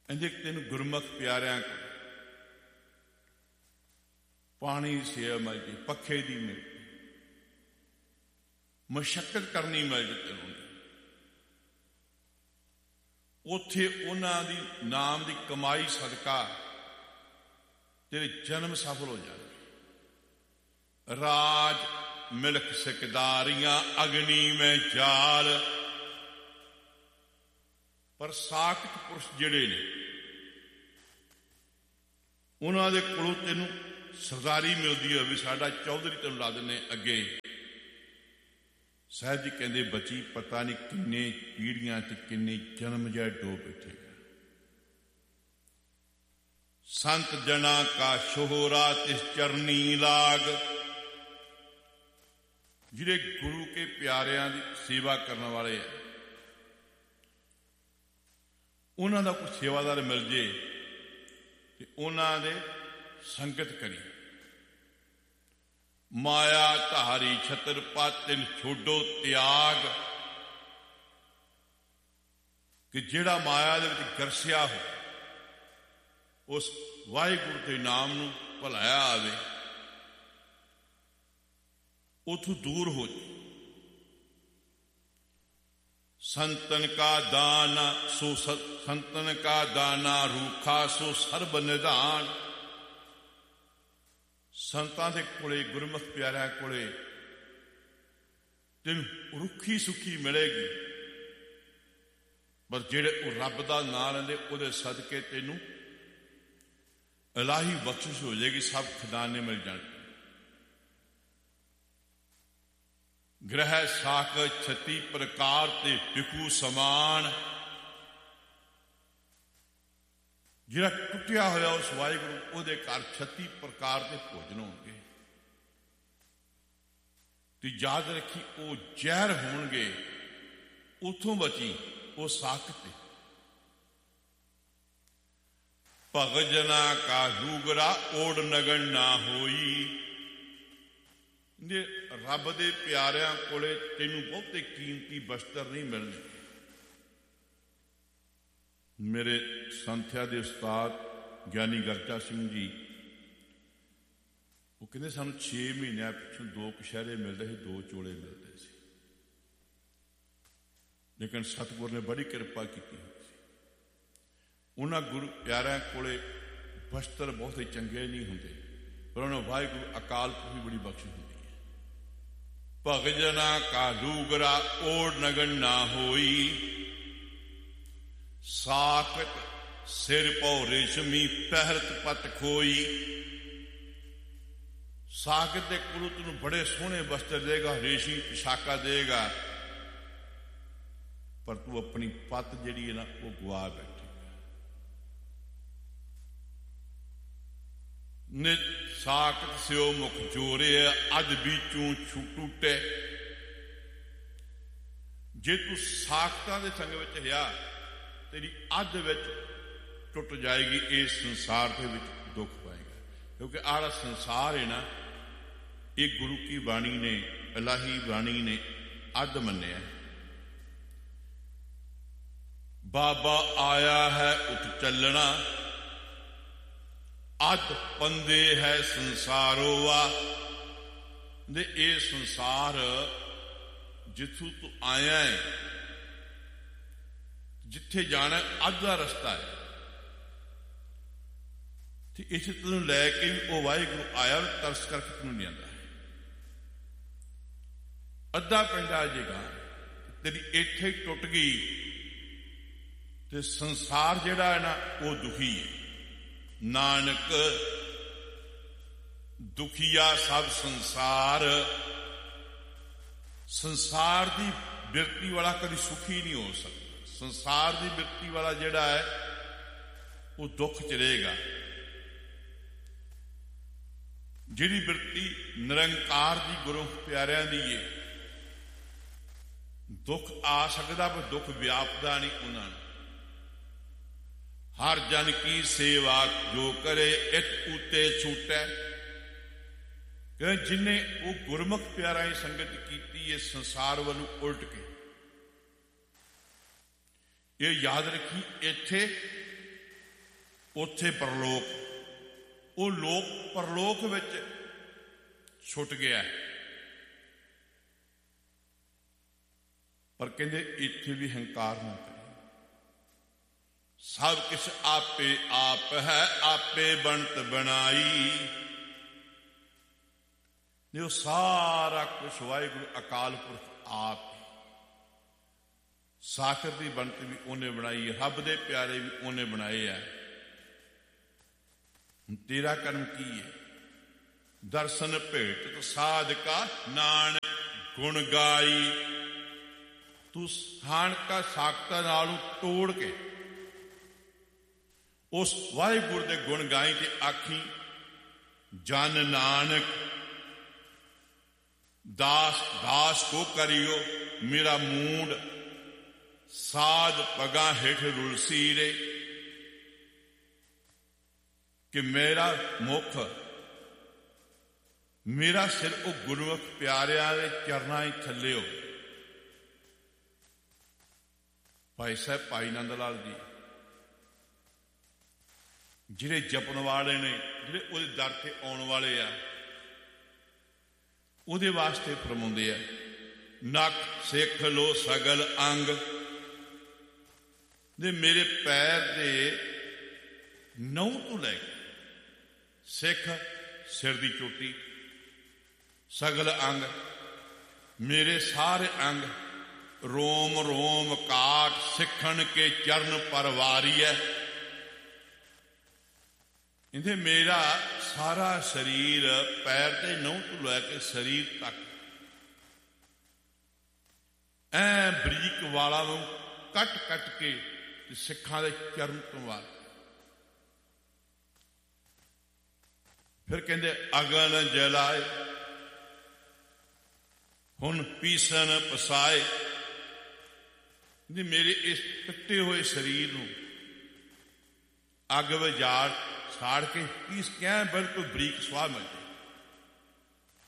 ਕਹਿੰਦੇ ਤੈਨੂੰ ਗੁਰਮੁਖ ਪਿਆਰਿਆਂ ਪਾਣੀ ਦੀ ਸੇਵਾ ਮਿਲ ਗਈ, ਪੱਖੇ ਦੀ ਮਿਲ ਗਈ, ਮਸ਼ੱਕਤ ਕਰਨੀ ਮਿਲ ਗਈ ਤੈਨੂੰ। ਉੱਥੇ ਉਹਨਾਂ ਦੀ ਨਾਮ ਦੀ ਕਮਾਈ ਸਦਕਾ ਤੇਰੇ ਜਨਮ ਸਫਲ ਹੋ ਜਾਣਗੇ। ਰਾਜ ਮਿਲਕ ਸਿਕਦਾਰੀਆਂ ਅਗਨੀ ਮੈਂ ਜਾਲ। ਪਰ ਸਾਖਤ ਪੁਰਸ਼ ਜਿਹੜੇ ਨੇ ਉਹਨਾਂ ਦੇ ਕੋਲੋਂ ਤੈਨੂੰ ਸਰਦਾਰੀ ਮਿਲਦੀ ਹੋਵੇ, ਸਾਡਾ ਚੌਧਰੀ ਤੈਨੂੰ ਲਾ ਦਿੰਦੇ ਅੱਗੇ। ਸਾਹਿਬ ਜੀ ਕਹਿੰਦੇ ਬਚੀ ਪਤਾ ਨਹੀਂ ਕਿੰਨੇ ਪੀੜ੍ਹੀਆਂ ਤੇ ਕਿੰਨੇ ਜਨਮ ਜਾਏ ਡੋ ਬੈਠੇਗਾ। ਸੰਤ ਜਨਾ ਕਾ ਸ਼ੋਹਰਾ ਤਿਸ ਚਰਨੀ ਲਾਗ। ਜਿਹੜੇ ਗੁਰੂ ਕੇ ਪਿਆਰਿਆਂ ਦੀ ਸੇਵਾ ਕਰਨ ਵਾਲੇ ਆ, ਉਹਨਾਂ ਦਾ ਕੋਈ ਸੇਵਾਦਾਰ ਮਿਲ ਜੇ ਤੇ ਉਹਨਾਂ ਦੇ ਸੰਗਤ ਕਰੀ। ਮਾਇਆ ਧਾਰੀ ਛਤਰ ਪਾਤਿਨ ਛੋਡੋ ਤਿਆਗ। ਕਿ ਜਿਹੜਾ ਮਾਇਆ ਦੇ ਵਿੱਚ ਗਰਸਿਆ ਹੋ, ਉਸ ਵਾਹਿਗੁਰੂ ਦੇ ਨਾਮ ਨੂੰ ਭੁਲਾਇਆ ਆਵੇ, ਉਥੋਂ ਦੂਰ ਹੋ ਜਾਏ। ਸੰਤਨ ਕਾ ਦਾਨਾ ਸੋ ਸੰਤਨ ਕਾ ਦਾਨਾ ਰੂਖਾ ਸੋ ਸਰਬ ਨਿਧਾਨ। ਸੰਤਾਂ ਦੇ ਕੋਲੇ, ਗੁਰਮੁਖ ਪਿਆਰਿਆਂ ਕੋਲੇ ਤੈਨੂੰ ਰੁੱਖੀ ਸੁੱਖੀ ਮਿਲੇਗੀ। ਪਰ ਜਿਹੜੇ ਉਹ ਰੱਬ ਦਾ ਨਾਂ ਲੈਂਦੇ, ਉਹਦੇ ਸਦਕੇ ਤੈਨੂੰ ਇਲਾਹੀ ਬਖਸ਼ਿਸ਼ ਹੋ ਜਾਏਗੀ, ਸਭ ਖਜ਼ਾਨੇ ਮਿਲ ਜਾਣਗੇ। ਗ੍ਰਹਿ ਸਾਖ 36 ਪ੍ਰਕਾਰ ਤੇ ਟਿਕੂ ਸਮਾਨ। ਜਿਹੜਾ ਟੁੱਟਿਆ ਹੋਇਆ ਉਸ ਵਾਹਿਗੁਰੂ, ਉਹਦੇ ਘਰ 36 ਪ੍ਰਕਾਰ ਦੇ ਭੋਜਨ ਹੋਣਗੇ। ਤੇ ਯਾਦ ਰੱਖੀ, ਉਹ ਜ਼ਹਿਰ ਹੋਣਗੇ, ਉਥੋਂ ਬਚੀ ਉਹ ਸਾਖ ਤੇ। ਭਗਤ ਜਨਾ ਕਾ ਲੂਗਰਾ ਓੜ ਨਗਨ ਨਾ ਹੋਈ। ਰੱਬ ਦੇ ਪਿਆਰਿਆਂ ਕੋਲੇ ਤੈਨੂੰ ਬਹੁਤੇ ਕੀਮਤੀ ਬਸਤਰ ਨਹੀਂ ਮਿਲਣਗੇ। ਮੇਰੇ ਸੰਥਿਆ ਦੇ ਉਸਤਾਦ ਗਿਆਨੀ ਗਰਚਾ ਸਿੰਘ ਜੀ, ਉਹ ਕਹਿੰਦੇ ਸਾਨੂੰ 6 ਮਹੀਨਿਆਂ ਪਿੱਛੋਂ 2 ਕਛਹਿਰੇ ਮਿਲਦੇ ਸੀ, 2 ਚੋਲੇ ਮਿਲਦੇ ਸੀ। ਲੇਕਿਨ ਸਤਿਗੁਰ ਨੇ ਬੜੀ ਕਿਰਪਾ ਕੀਤੀ ਹੋਈ ਸੀ। ਉਹਨਾਂ ਗੁਰੂ ਪਿਆਰਿਆਂ ਕੋਲੇ ਬਸਤਰ ਬਹੁਤੇ ਚੰਗੇ ਨਹੀਂ ਹੁੰਦੇ, ਪਰ ਉਹਨਾਂ ਵਾਹਿਗੁਰੂ ਅਕਾਲ ਪੁਰਖ ਵੀ ਬੜੀ ਬਖਸ਼ਿਸ਼ ਹੁੰਦੀ ਹੈ। ਭਗਤ ਜਨਾ ਕਾ ਲੂਗਰਾ ਓੜ ਨਗਨ ਨਾ ਹੋਈ। ਸਾਖਤ ਸਿਰ ਭਉ ਰੇਸ਼ਮੀ ਪਹਿਰਤ ਪਤ ਖੋਈ। ਸਾਖਤ ਦੇ ਕੋਲੋਂ ਤੈਨੂੰ ਬੜੇ ਸੋਹਣੇ ਬਸਤਰ ਦੇਗਾ, ਰੇਸ਼ਮੀ ਪਿਸ਼ਾਕਾ ਦੇਗਾ, ਪਰ ਤੂੰ ਆਪਣੀ ਪੱਤ ਜਿਹੜੀ ਹੈ ਨਾ, ਉਹ ਗਵਾ ਬੈਠੇਗਾ। ਨਿਤ ਸਾਖਤ ਸਿਓ ਮੁਖ ਜੋਰੇ ਅਜ ਬੀਚੂ ਛੂ ਟੁੱਟੇ। ਜੇ ਤੂੰ ਸਾਖਤਾਂ ਦੇ ਸੰਗ ਵਿੱਚ ਰਿਹਾ, ਤੇਰੀ ਅੱਧ ਵਿੱਚ ਟੁੱਟ ਜਾਏਗੀ। ਇਸ ਸੰਸਾਰ ਦੇ ਵਿੱਚ ਦੁੱਖ ਪਾਏਗਾ, ਕਿਉਂਕਿ ਆਹ ਸੰਸਾਰ ਹੈ ਨਾ, ਇਹ ਗੁਰੂ ਕੀ ਬਾਣੀ ਨੇ, ਇਲਾਹੀ ਬਾਣੀ ਨੇ ਅੱਧ ਮੰਨਿਆ। ਬਾਬਾ ਆਇਆ ਹੈ ਉੱਠ ਚੱਲਣਾ, ਅੱਧ ਪੰਦੇ ਹੈ ਸੰਸਾਰੋ ਵਾ। ਦੇ ਇਹ ਸੰਸਾਰ ਜਿੱਥੋਂ ਤੂੰ ਆਇਆ ਹੈ, ਜਿੱਥੇ ਜਾਣਾ ਅੱਧ ਦਾ ਰਸਤਾ ਹੈ, ਤੇ ਇੱਥੇ ਤੈਨੂੰ ਲੈ ਕੇ ਵੀ ਉਹ ਵਾਹਿਗੁਰੂ ਆਇਆ, ਤਰਸ ਕਰਕੇ ਤੈਨੂੰ ਨਹੀਂ ਆਉਂਦਾ। ਅੱਧਾ ਪੈਂਦਾ ਜੇਗਾ, ਤੇਰੀ ਇੱਥੇ ਹੀ ਟੁੱਟ ਗਈ ਤੇ ਸੰਸਾਰ ਜਿਹੜਾ ਹੈ ਨਾ, ਉਹ ਦੁਖੀ ਹੈ। ਨਾਨਕ ਦੁਖੀਆ ਸਭ ਸੰਸਾਰ। ਸੰਸਾਰ ਦੀ ਬਿਰਤੀ ਵਾਲਾ ਕਦੀ ਸੁਖੀ ਨਹੀਂ ਹੋ ਸਕਦਾ। ਸੰਸਾਰ ਦੀ ਬਿਰਤੀ ਵਾਲਾ ਜਿਹੜਾ ਹੈ, ਉਹ ਦੁੱਖ ਚ ਰਹੇਗਾ। ਜਿਹੜੀ ਬਿਰਤੀ ਨਿਰੰਕਾਰ ਦੀ ਗੁਰੂ ਪਿਆਰਿਆਂ ਦੀ ਏ, ਦੁੱਖ ਆ ਸਕਦਾ ਪਰ ਦੁੱਖ ਵਿਆਪਦਾ ਨਹੀਂ ਉਹਨਾਂ ਨੂੰ। ਹਰ ਜਨ ਕੀ ਸੇਵਾ ਜੋ ਕਰੇ ਇਤ ਉਤੇ ਛੂਟੈ। ਜਿਨੇ ਉਹ ਗੁਰਮੁਖ ਪਿਆਰਾਂ ਦੀ ਸੰਗਤ ਕੀਤੀ ਹੈ ਸੰਸਾਰ ਵੱਲੋਂ ਉਲਟ ਕੇ। ਇਹ ਯਾਦ ਰੱਖੀ, ਇੱਥੇ ਉੱਥੇ ਪਰਲੋਕ, ਉਹ ਲੋਕ ਪਰਲੋਕ ਵਿੱਚ ਛੁੱਟ ਗਿਆ। ਪਰ ਕਹਿੰਦੇ ਇੱਥੇ ਵੀ ਹੰਕਾਰ ਨਾ ਕਰੇ। ਸਭ ਕੁਛ ਆਪੇ ਆਪ ਹੈ, ਆਪੇ ਬਣਤ ਬਣਾਈ। ਨੇ ਉਹ ਸਾਰਾ ਕੁਛ ਵਾਹਿਗੁਰੂ ਅਕਾਲ ਪੁਰਖ ਆਪ। ਸਾਖਰ ਦੀ ਬਣਤ ਵੀ ਉਹਨੇ ਬਣਾਈ ਹੈ, ਰੱਬ ਦੇ ਪਿਆਰੇ ਵੀ ਉਹਨੇ ਬਣਾਏ ਆ। ਤੇਰਾ ਕਰਮ ਕੀ ਹੈ? ਦਰਸ਼ਨ ਭੇਟ ਸਾਧਕਾ ਨਾਨਕ ਗੁਣ ਗਾਈ। ਤੂੰ ਸਥਾਨਕਾ ਸਾਖਤਾ ਨਾਲੋਂ ਤੋੜ ਕੇ ਉਸ ਵਾਹਿਗੁਰੂ ਦੇ ਗੁਣ ਗਾਈ ਤੇ ਆਖੀ, ਜਨ ਨਾਨਕ ਦਾਸ ਦਾਸ ਕੋ ਕਰਿਓ, ਮੇਰਾ ਮੂੰਡ ਸਾਧ ਪਗਾ ਹੇਠ ਰੁਲਸੀ ਰੇ। ਕਿ ਮੇਰਾ ਮੁਖ, ਮੇਰਾ ਸਿਰ ਉਹ ਗੁਰਮੁਖ ਪਿਆਰਿਆਂ ਦੇ ਚਰਨਾਂ ਹੀ ਥੱਲੇ ਹੋ। ਭਾਈ ਸਾਹਿਬ ਭਾਈ ਨੰਦ ਲਾਲ ਜੀ ਜਿਹੜੇ ਜਪਣ ਵਾਲੇ ਨੇ, ਜਿਹੜੇ ਉਹਦੇ ਦਰ ਤੇ ਆਉਣ ਵਾਲੇ ਆ, ਉਹਦੇ ਵਾਸਤੇ ਫਰਮਾਉਂਦੇ ਆ, ਨੱਕ ਸਿੱਖ ਲੋ ਸਗਲ ਅੰਗ। ਦੇ ਮੇਰੇ ਪੈਰ ਦੇ ਨਹੁੰ ਤੋਂ ਲੈ ਕੇ ਸਿੱਖ ਸਿਰ ਦੀ ਚੋਟੀ, ਸਗਲ ਅੰਗ ਮੇਰੇ ਸਾਰੇ ਅੰਗ, ਰੋਮ ਰੋਮ ਕਾਟ ਸਿੱਖਣ ਕੇ ਚਰਨ ਪਰਵਾਰੀ ਹੈ। ਇਹਦੇ ਮੇਰਾ ਸਾਰਾ ਸਰੀਰ ਪੈਰ ਤੇ ਨਹੁੰ ਤੋਂ ਲੈ ਕੇ ਸਰੀਰ ਤੱਕ ਐ ਬਰੀਕ ਵਾਲਾਂ ਨੂੰ ਕੱਟ ਕੱਟ ਕੇ ਸਿੱਖਾਂ ਦੇ ਚਰਨ ਤੋਂ ਵਾਰ। ਫਿਰ ਕਹਿੰਦੇ ਅਗਨ ਜਲਾਏ, ਹੁਣ ਪੀਸਣ ਪਸਾਏ। ਮੇਰੇ ਇਸ ਕੱਟੇ ਹੋਏ ਸਰੀਰ ਨੂੰ ਅੱਗ ਵਿਚਾਰ ਸਾੜ ਕੇ ਪੀਸ ਕੇ ਬਿਲਕੁਲ ਬਰੀਕ ਸਵਾਹ ਮਿਲ ਜਾਏ।